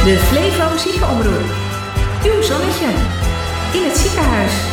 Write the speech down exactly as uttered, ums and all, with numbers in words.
De Flevo Ziekenomroep. Uw zonnetje. In het ziekenhuis.